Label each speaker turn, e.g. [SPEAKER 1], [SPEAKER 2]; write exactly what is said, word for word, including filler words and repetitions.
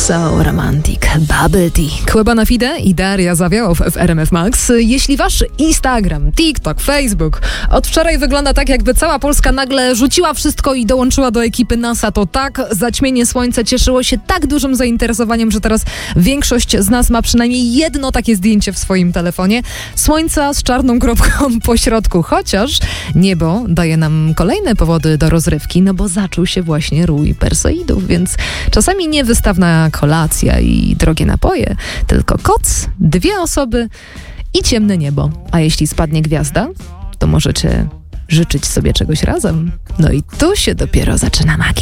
[SPEAKER 1] So Romantic, Bubble Tea. Kłebana Fide i Daria Zawiałow w R M F Max. Jeśli wasz Instagram, TikTok, Facebook od wczoraj wygląda tak, jakby cała Polska nagle rzuciła wszystko i dołączyła do ekipy NASA, to tak, zaćmienie słońca cieszyło się tak dużym zainteresowaniem, że teraz większość z nas ma przynajmniej jedno takie zdjęcie w swoim telefonie. Słońca z czarną kropką po środku, chociaż niebo daje nam kolejne powody do rozrywki, no bo zaczął się właśnie rój Perseidów, więc czasami nie wystawna kolacja i drogie napoje, tylko koc, dwie osoby i ciemne niebo. A jeśli spadnie gwiazda, to możecie życzyć sobie czegoś razem. No i tu się dopiero zaczyna magia.